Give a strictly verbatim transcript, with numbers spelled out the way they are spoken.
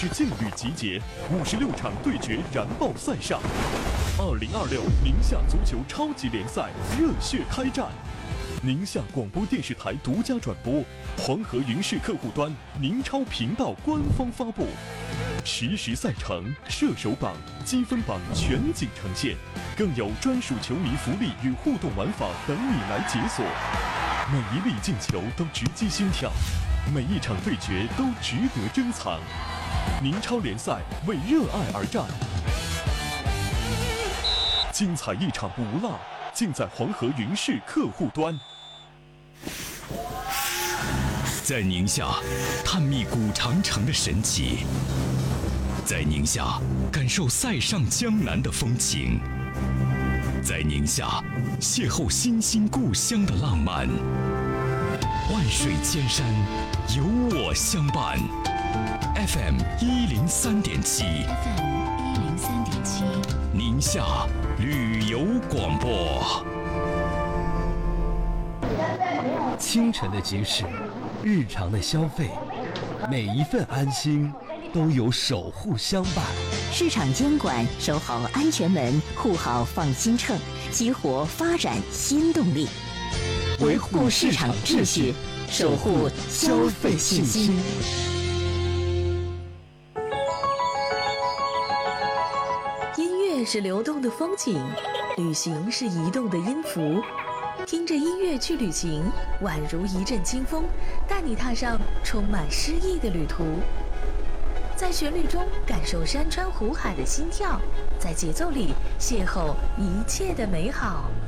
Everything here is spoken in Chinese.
之劲旅集结，五十六场对决燃爆赛上。二零二六宁夏足球超级联赛热血开战，宁夏广播电视台独家转播，黄河云视客户端、宁超频道官方发布，实时赛程、射手榜、积分榜全景呈现，更有专属球迷福利与互动玩法等你来解锁。每一粒进球都直击心跳，每一场对决都值得珍藏。宁超联赛为热爱而战，精彩一场不落，尽在黄河云视客户端。 在宁夏探秘古长城的神奇，在宁夏感受塞上江南的风情，在宁夏邂逅新兴故乡的浪漫。万水千山，有我相伴。F M 一零三点七 F M 一零三点七， 宁夏旅游广播。 清晨的集市，日常的消费，每一份安心都有守护相伴。 市场监管，守好安全门，护好放心秤，激活发展新动力，维护市场秩序，守护消费信心。 音乐是流动的风景，旅行是移动的音符。听着音乐去旅行，宛如一阵清风，带你踏上充满诗意的旅途。在旋律中感受山川湖海的心跳，在节奏里邂逅一切的美好。